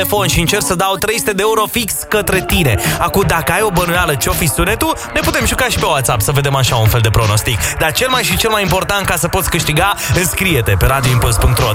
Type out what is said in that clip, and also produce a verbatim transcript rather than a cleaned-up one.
telefon și încerc să dau trei sute de euro fix către tine. Acum, dacă ai o bănuială ce-o fi sunetul, ne putem juca și pe WhatsApp să vedem așa un fel de pronostic. Dar cel mai și cel mai important, ca să poți câștiga, înscrie-te pe radio impuls punct ro.